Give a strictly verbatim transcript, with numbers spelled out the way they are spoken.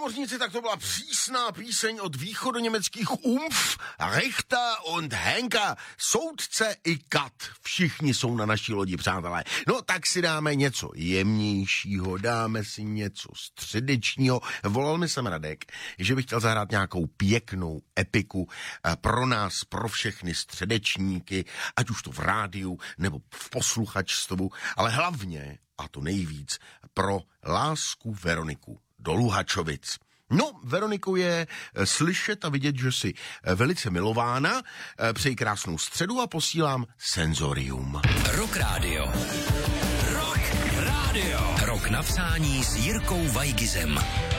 námořníci, tak to byla přísná píseň od východoněmeckých Umf, Richter und Henker, soudce i kat. Všichni jsou na naší lodi, přátelé. No tak si dáme něco jemnějšího, dáme si něco středečního. Volal mi sem Radek, že bych chtěl zahrát nějakou pěknou epiku pro nás, pro všechny středečníky, ať už to v rádiu nebo v posluchačstvu, ale hlavně, a to nejvíc, pro lásku Veroniku do Luhačovic. No, Veroniku je slyšet a vidět, že jsi velice milována. Přeji krásnou středu a posílám Senzorium. Rock Radio. Rock Radio. Rock na přání s Jirkou Vajgizem.